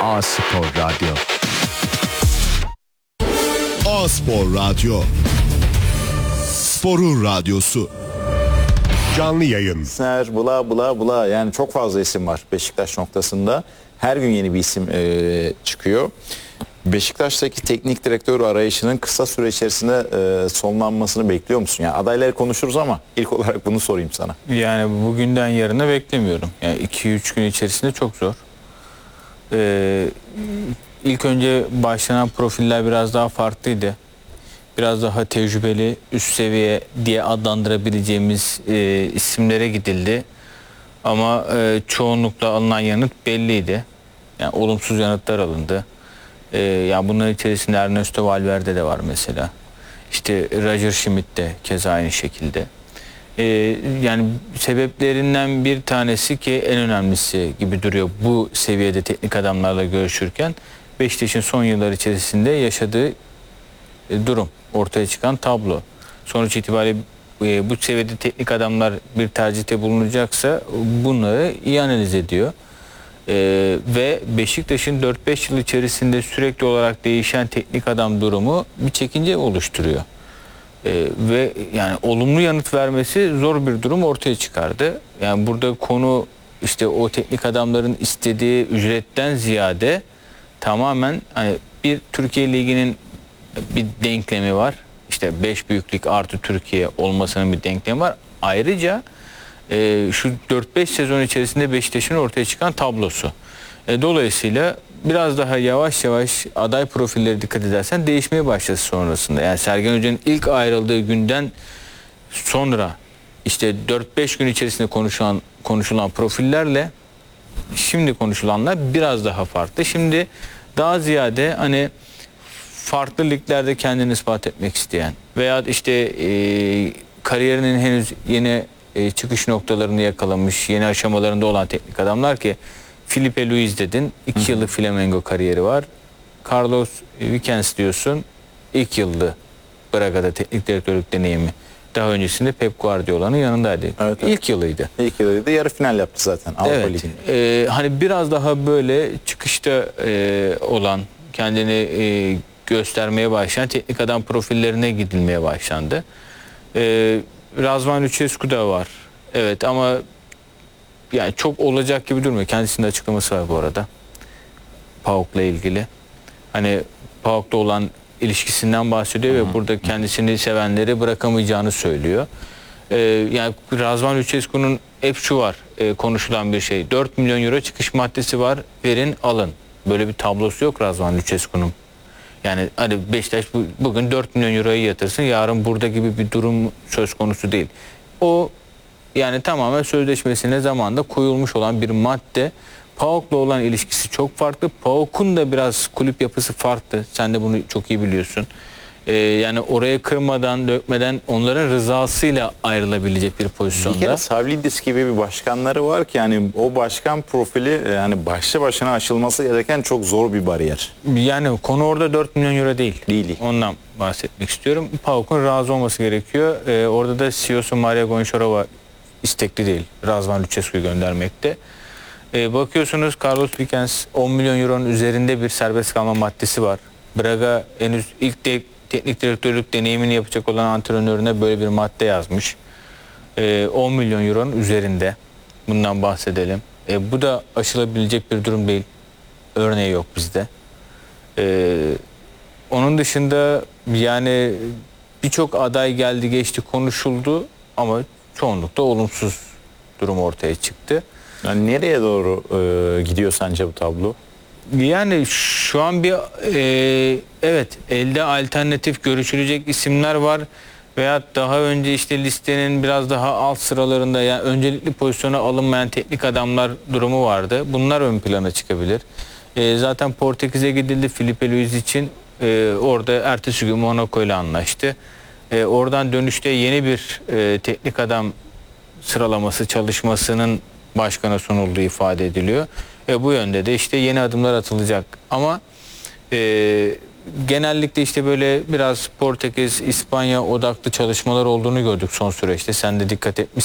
A-Spor Radyo. A-Spor Radyo. Sporun radyosu. Canlı yayın. Bula bula bula, yani çok fazla isim var Beşiktaş noktasında. Her gün yeni bir isim çıkıyor. Beşiktaş'taki teknik direktör arayışının kısa süre içerisinde sonlanmasını bekliyor musun? Yani adayları konuşuruz ama ilk olarak bunu sorayım sana. Yani bugünden yarına beklemiyorum. Yani 2-3 gün içerisinde çok zor. İlk önce başlanan profiller biraz daha farklıydı. Biraz daha tecrübeli, üst seviye diye adlandırabileceğimiz isimlere gidildi. Ama çoğunlukla alınan yanıt belliydi. Yani olumsuz yanıtlar alındı. Yani bunların içerisinde Ernesto Valverde de var mesela. İşte Roger Schmidt de keza aynı şekilde. Yani sebeplerinden bir tanesi, ki en önemlisi gibi duruyor bu seviyede teknik adamlarla görüşürken, Beşiktaş'ın son yıllar içerisinde yaşadığı durum, ortaya çıkan tablo. Sonuç itibariyle bu seviyede teknik adamlar bir tercihte bulunacaksa bunları iyi analiz ediyor. Ve Beşiktaş'ın 4-5 yıl içerisinde sürekli olarak değişen teknik adam durumu bir çekince oluşturuyor. Ve yani olumlu yanıt vermesi zor bir durum ortaya çıkardı. Yani burada konu işte o teknik adamların istediği ücretten ziyade tamamen hani bir Türkiye Ligi'nin bir denklemi var. İşte 5 büyüklük artı Türkiye olmasının bir denklemi var. Ayrıca şu 4-5 sezon içerisinde Beşiktaş'ın ortaya çıkan tablosu. Dolayısıyla biraz daha yavaş yavaş aday profilleri dikkat edersen değişmeye başladı sonrasında. Yani Sergen Hoca'nın ilk ayrıldığı günden sonra işte 4-5 gün içerisinde konuşulan profillerle şimdi konuşulanlar biraz daha farklı. Şimdi daha ziyade hani farklı liglerde kendini ispat etmek isteyen veya işte kariyerinin henüz yeni çıkış noktalarını yakalamış, yeni aşamalarında olan teknik adamlar, ki Filipe Luis dedin, 2 yıllık Flamengo kariyeri var. Carlos Vicens diyorsun, ilk yıldı Braga'da teknik direktörlük deneyimi. Daha öncesinde Pep Guardiola'nın yanındaydı. Evet. İlk yılıydı. İlk yılıydı. Yarı final yaptı zaten Avrupa evet. Ligi'nde. Hani biraz daha böyle çıkışta olan, kendini göstermeye başlayan teknik adam profillerine gidilmeye başlandı. Razvan Lucescu da var. Evet, ama yani çok olacak gibi durmuyor. Kendisinin açıklaması var bu arada. PAOK'la ilgili. Hani PAOK'la olan ilişkisinden bahsediyor ve burada kendisini sevenleri bırakamayacağını söylüyor. Yani Razvan Lucescu'nun hep şu var, konuşulan bir şey. 4 milyon euro çıkış maddesi var. Verin, alın. Böyle bir tablosu yok Razvan Lucescu'nun. Yani hani Beşiktaş bugün 4 milyon euroyu yatırsın, yarın burada gibi bir durum söz konusu değil. O yani tamamen sözleşmesine zamanında koyulmuş olan bir madde. PAOK'la olan ilişkisi çok farklı. PAOK'un da biraz kulüp yapısı farklı. Sen de bunu çok iyi biliyorsun. Yani oraya kırmadan, dökmeden onların rızasıyla ayrılabilecek bir pozisyonda. Bir kere Savlidis gibi bir başkanları var ki yani o başkan profili yani başlı başına aşılması gereken çok zor bir bariyer. Yani konu orada 4 milyon euro değil. Değil. Ondan bahsetmek istiyorum. PAOK'un razı olması gerekiyor. Orada da CEO'su Maria Gonçarova istekli değil Razvan Lucescu'yu göndermekte. Bakıyorsunuz Carlos Vicens 10 milyon euronun üzerinde bir serbest kalma maddesi var. Braga henüz ilk teknik direktörlük deneyimini yapacak olan antrenörüne böyle bir madde yazmış. 10 milyon euronun üzerinde. Bundan bahsedelim. Bu da aşılabilecek bir durum değil. Örneği yok bizde. Onun dışında yani birçok aday geldi geçti konuşuldu ama çoğunlukla olumsuz durum ortaya çıktı. Yani nereye doğru gidiyor sence bu tablo? Yani şu an bir evet, elde alternatif görüşülecek isimler var veya daha önce işte listenin biraz daha alt sıralarında, yani öncelikli pozisyona alınmayan teknik adamlar durumu vardı. Bunlar ön plana çıkabilir. Zaten Portekiz'e gidildi Filipe Luis için. Orada ertesi gün Monaco ile anlaştı. Oradan dönüşte yeni bir teknik adam sıralaması çalışmasının başkana sunulduğu ifade ediliyor. Bu yönde de işte yeni adımlar atılacak. Ama genellikle işte böyle biraz Portekiz, İspanya odaklı çalışmalar olduğunu gördük son süreçte. Sen de dikkat etmişsin.